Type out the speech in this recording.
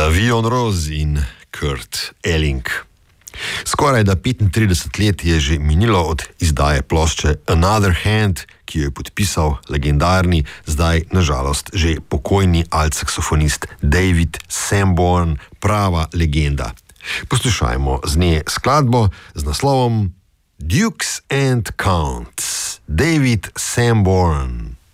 La Vie en Rose in Kurt Elling. Skoraj da 35 let je že minilo od izdaje plošče Another Hand, ki jo je podpisal legendarni, zdaj nažalost že pokojni alt-saksofonist David Sanborn, prava legenda. Poslušajmo z nje skladbo z naslovom Dukes and Counts, David Sanborn.